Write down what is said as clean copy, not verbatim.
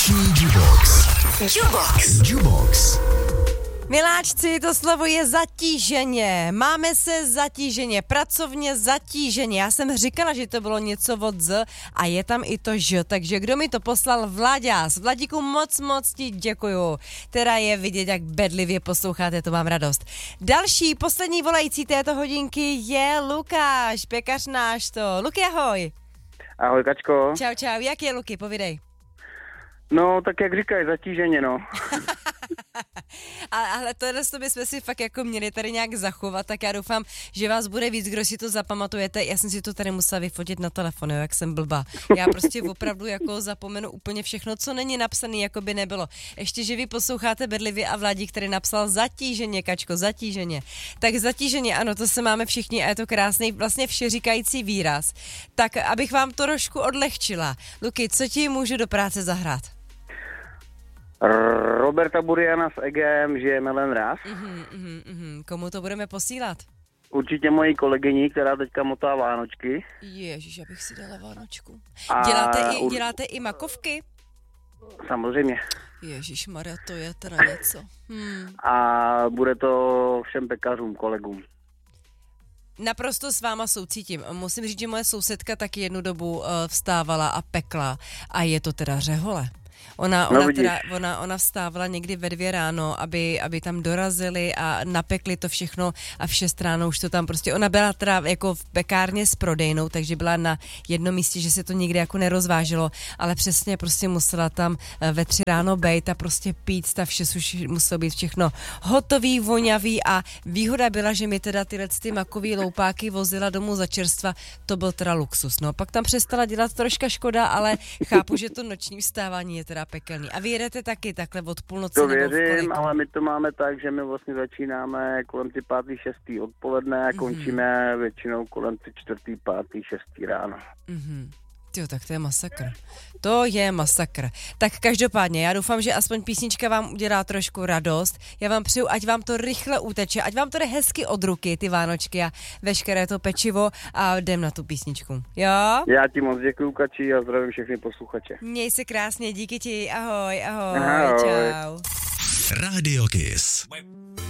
Vánoční Jubox. Jubox. Miláčci, to slovo je zatíženě. Máme se zatíženě, pracovně zatíženě. Já jsem říkala, že to bylo něco od z a je tam i to ž, takže kdo mi to poslal? Vlaďas. Vladíku, moc ti děkuju. Teda je vidět, jak bedlivě posloucháte, to mám radost. Další, poslední volající této hodinky je Lukáš, pekař náš to. Luky, ahoj. Ahoj, Kačko. Čau, jak je, Luky, povídej. No, tak jak říkají, zatíženě, no. Ale tohle bychom si fakt jako měli tady nějak zachovat, tak já doufám, že vás bude víc, kdo si to zapamatujete. Já jsem si to tady musela vyfotit na telefon, jak jsem blbá. Já prostě opravdu jako zapomenu úplně všechno, co není napsané, jako by nebylo. Ještě, že vy posloucháte bedlivě a Vladík, který napsal zatíženě, Kačko, zatíženě. Tak zatíženě, ano, to se máme všichni a je to krásný, vlastně všeříkající výraz. Tak, abych vám to trošku odlehčila. Luky, co ti můžu do práce zahrát? Roberta Buriana s Egem, žijeme len raz. Komu to budeme posílat? Určitě mojí kolegyni, která teďka motá vánočky. Ježiš, abych si dala vánočku. A Děláte i makovky? Samozřejmě. Ježišmarja, to je teda něco. A bude to všem pekařům, kolegům. Naprosto s váma soucítím. Musím říct, že moje sousedka taky jednu dobu vstávala a pekla a je to teda řehole. Ona vstávala někdy ve 2 ráno, aby tam dorazili a napekli to všechno a v 6 ráno už to tam prostě, ona byla teda jako v pekárně s prodejnou, takže byla na jednom místě, že se to nikdy jako nerozváželo, ale přesně prostě musela tam ve 3 ráno bejt a prostě pít, a v 6 už muselo být všechno hotový, vonavý a výhoda byla, že mi teda tyhle ty makový loupáky vozila domů za čerstva, to byl teda luxus. No, pak tam přestala dělat troška škoda, ale chápu, že to noční vstávání je teda pekelný. A vy jedete taky takhle od půlnoci To nebo v věřím, koliku? ale my to máme tak, že my vlastně začínáme kolem 5. 6. odpoledne a končíme většinou kolem 4. 5. 6. ráno. Tyjo, tak to je masakr. To je masakr. Tak každopádně, já doufám, že aspoň písnička vám udělá trošku radost. Já vám přeju, ať vám to rychle uteče, ať vám to jde hezky od ruky, ty vánočky a veškeré to pečivo a jdem na tu písničku. Jo? Já ti moc děkuju, Kači, a zdravím všechny posluchače. Měj se krásně, díky ti, ahoj, Ahoj. čau. Radio Kiss.